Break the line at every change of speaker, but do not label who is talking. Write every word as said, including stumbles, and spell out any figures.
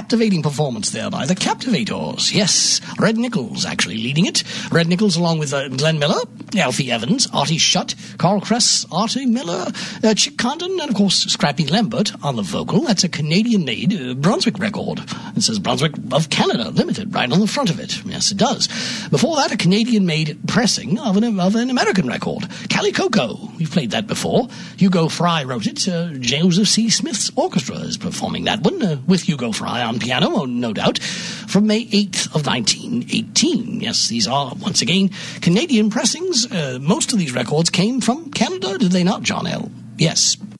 captivating performance there by the Captivators. Yes, Red Nichols actually leading it. Red Nichols along with uh, Glenn Miller, Alfie Evans, Artie Shutt, Carl Kress, Artie Miller, uh, Chick Condon, and of course Scrappy Lambert on the vocal. That's a Canadian-made uh, Brunswick record. It says Brunswick of Canada Limited right on the front of it. Yes, it does. Before that, a Canadian-made pressing of an, of an American record. Cali Coco. We've played that before. Hugo Fry wrote it. Uh, Joseph C. Smith's orchestra is performing that one uh, with Hugo Fry on piano, oh, no doubt, from May eighth of nineteen eighteen. Yes, these are, once again, Canadian pressings. Uh, most of these records came from Canada, did they not, John L.? Yes.